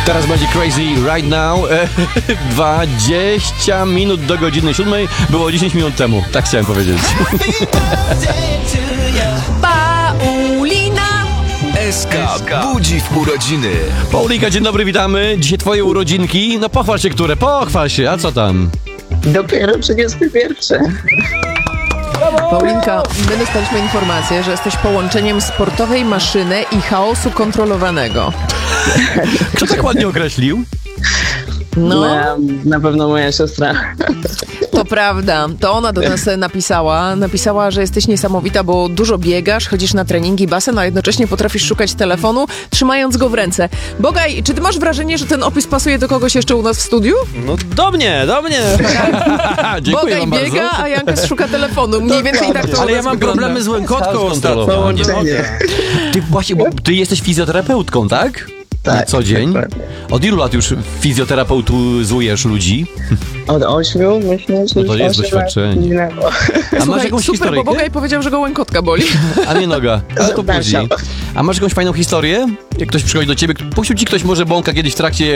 Teraz będzie Crazy Right Now. 20 minut do godziny 7. Było 10 minut temu. Tak chciałem powiedzieć. Paulina! SK budzi w urodziny. Paulinka, dzień dobry, witamy. Dzisiaj twoje urodzinki. No pochwal się, które? Pochwal się, a co tam? Dopiero 31. Paulinka, my dostaliśmy informację, że jesteś połączeniem sportowej maszyny i chaosu kontrolowanego. Kto tak ładnie określił? No, Na pewno moja siostra. to prawda. To ona do nas napisała, że jesteś niesamowita, bo dużo biegasz, chodzisz na treningi, basen, a jednocześnie potrafisz szukać telefonu, trzymając go w ręce. Bogaj, czy ty masz wrażenie, że ten opis pasuje do kogoś jeszcze u nas w studiu? No do mnie. Dziękuję Bogaj wam biega, bardzo. a Janka szuka telefonu. Mniej więcej tak to Ale u ja nas mam wygląda. problemy z łękotką Chaos ostatnio. kontrolowania. Nie mogę. Ty właśnie, bo ty jesteś fizjoterapeutką, tak? Na Tak, co dzień? dokładnie. Od ilu lat już fizjoterapeutuzujesz ludzi? Od 8 myślę, że No to jest 8 doświadczenie. lat minęło. A masz Słuchaj, jakąś super, bo historyjkę? Bogaj powiedział, że go łękotka boli. A nie noga. Ale to Zapraszam. później. A masz jakąś fajną historię? Jak ktoś przychodzi do ciebie, puścił ci ktoś może bąka kiedyś w trakcie